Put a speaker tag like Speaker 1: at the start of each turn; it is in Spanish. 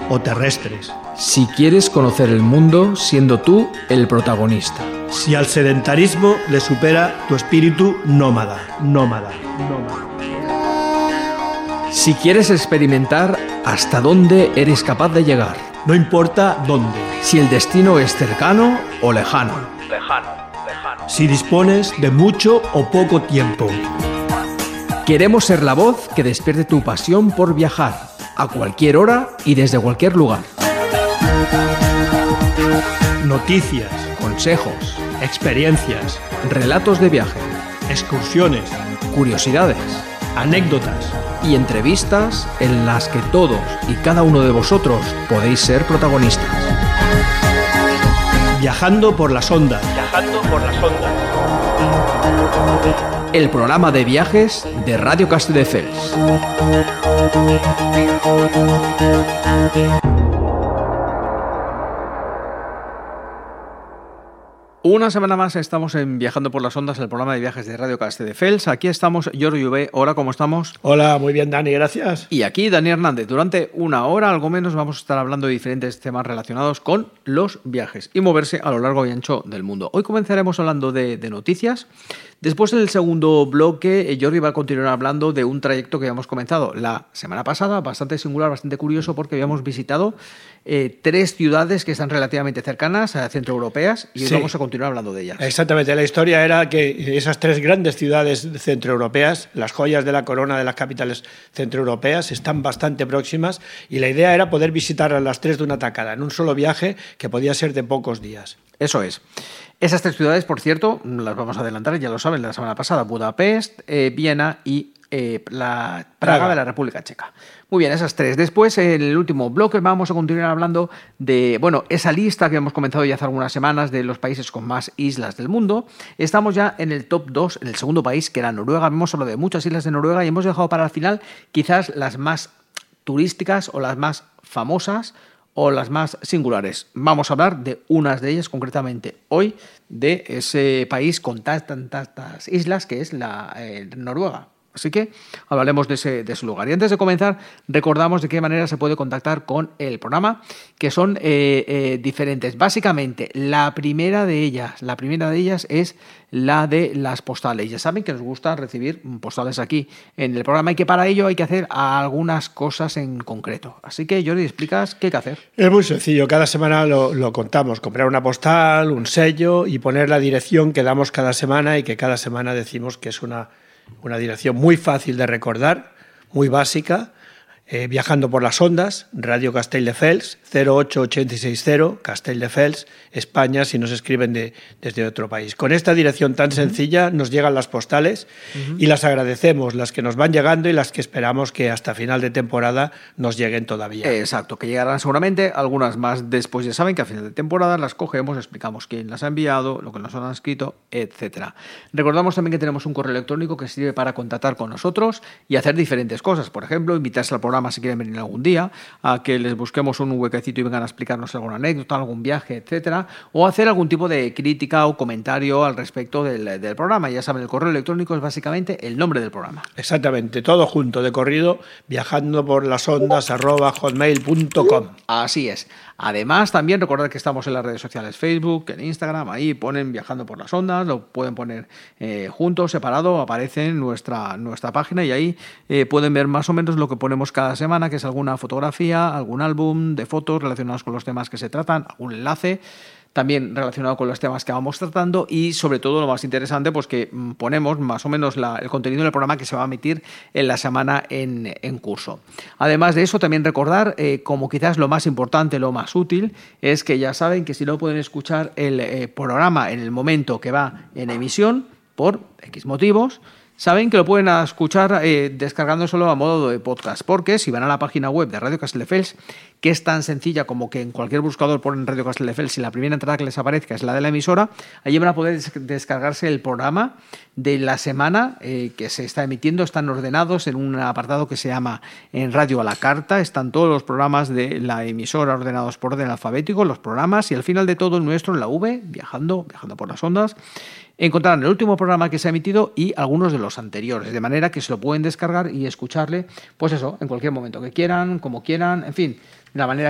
Speaker 1: o terrestres.
Speaker 2: Si quieres conocer el mundo siendo tú el protagonista.
Speaker 1: Si al sedentarismo le supera tu espíritu nómada.
Speaker 2: Si quieres experimentar hasta dónde eres capaz de llegar.
Speaker 1: No importa dónde.
Speaker 2: Si el destino es cercano o lejano.
Speaker 1: Si dispones de mucho o poco tiempo.
Speaker 2: Queremos ser la voz que despierte tu pasión por viajar, a cualquier hora y desde cualquier lugar.
Speaker 1: Noticias,
Speaker 2: Consejos,
Speaker 1: experiencias,
Speaker 2: relatos de viaje,
Speaker 1: excursiones,
Speaker 2: curiosidades
Speaker 1: anécdotas.
Speaker 2: y entrevistas en las que todos y cada uno de vosotros podéis ser protagonistas.
Speaker 1: Viajando por las ondas.
Speaker 2: El programa de viajes de Radio Castelldefels. Una semana más estamos en Viajando por las Ondas, el programa de viajes de Radio Castelldefels. Aquí estamos, Jordi Uvé. Hola, ¿cómo estamos?
Speaker 1: Hola, muy bien, Dani, gracias.
Speaker 2: Y aquí, Dani Hernández. Durante una hora, algo menos, vamos a estar hablando de diferentes temas relacionados con los viajes y moverse a lo largo y ancho del mundo. Hoy comenzaremos hablando de noticias. Después, en el segundo bloque, Jordi va a continuar hablando de un trayecto que habíamos comenzado la semana pasada, bastante singular, bastante curioso, porque habíamos visitado 3 ciudades que están relativamente cercanas, centroeuropeas, y hoy vamos a continuar hablando de ellas.
Speaker 1: Exactamente, la historia era que esas 3 grandes ciudades centroeuropeas, las joyas de la corona de las capitales centroeuropeas, están bastante próximas, y la idea era poder visitar a las 3 de una tacada, en un solo viaje que podía ser de pocos días.
Speaker 2: Eso es. Esas 3 ciudades, por cierto, las vamos a adelantar, ya lo saben, la semana pasada: Budapest, Viena y la Praga de la República Checa. Muy bien, esas 3. Después, en el último bloque, vamos a continuar hablando de, esa lista que hemos comenzado ya hace algunas semanas de los países con más islas del mundo. Estamos ya en el top 2, en el segundo país, que era Noruega. Hemos hablado de muchas islas de Noruega y hemos dejado para el final quizás las más turísticas o las más famosas o las más singulares. Vamos a hablar de unas de ellas concretamente hoy, de ese país con tantas islas que es Noruega. Así que hablaremos de ese lugar. Y antes de comenzar, recordamos de qué manera se puede contactar con el programa, que son diferentes. Básicamente, la primera de ellas es la de las postales. Ya saben que nos gusta recibir postales aquí en el programa y que para ello hay que hacer algunas cosas en concreto. Así que, Jordi, ¿explicas qué hay que hacer?
Speaker 1: Es muy sencillo. Cada semana lo contamos. Comprar una postal, un sello y poner la dirección que damos cada semana y que cada semana decimos que es una dirección muy fácil de recordar, muy básica. Viajando por las ondas, Radio Castelldefels, 08860, Castelldefels, España, si nos escriben desde otro país. Con esta dirección tan sencilla nos llegan las postales y las agradecemos, las que nos van llegando y las que esperamos que hasta final de temporada nos lleguen todavía.
Speaker 2: Exacto, que llegarán seguramente, algunas más después. Ya saben que a final de temporada las cogemos, explicamos quién las ha enviado, lo que nos han escrito, etc. Recordamos también que tenemos un correo electrónico que sirve para contactar con nosotros y hacer diferentes cosas. Por ejemplo, invitarse al programa si quieren venir algún día, a que les busquemos un huequecito y vengan a explicarnos alguna anécdota, algún viaje, etcétera, o hacer algún tipo de crítica o comentario al respecto del programa. Ya saben, el correo electrónico es básicamente el nombre del programa.
Speaker 1: Exactamente, todo junto, de corrido, viajando por las ondas @hotmail.com.
Speaker 2: Así es. Además, también recordad que estamos en las redes sociales, Facebook, en Instagram, ahí ponen Viajando por las Ondas, lo pueden poner juntos, separado, aparece en nuestra página y ahí pueden ver más o menos lo que ponemos cada semana, que es alguna fotografía, algún álbum de fotos relacionados con los temas que se tratan, algún enlace también relacionado con los temas que vamos tratando y sobre todo lo más interesante, pues que ponemos más o menos el contenido del programa que se va a emitir en la semana en curso. Además de eso, también recordar, como quizás lo más importante, lo más útil, es que ya saben que si no pueden escuchar el programa en el momento que va en emisión, por X motivos, saben que lo pueden escuchar descargándoselo a modo de podcast, porque si van a la página web de Radio Castelldefels, que es tan sencilla como que en cualquier buscador ponen Radio Castelldefels y la primera entrada que les aparezca es la de la emisora, allí van a poder descargarse el programa de la semana que se está emitiendo. Están ordenados en un apartado que se llama en Radio a la Carta. Están todos los programas de la emisora ordenados por orden alfabético, los programas, y al final de todo el nuestro en la V, Viajando por las Ondas, encontrarán el último programa que se ha emitido y algunos de los anteriores, de manera que se lo pueden descargar y escucharle, pues eso, en cualquier momento que quieran, como quieran, en fin, de la manera